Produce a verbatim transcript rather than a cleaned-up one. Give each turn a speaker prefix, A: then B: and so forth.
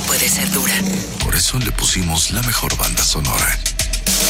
A: puede ser dura.
B: Por eso le pusimos la mejor banda sonora.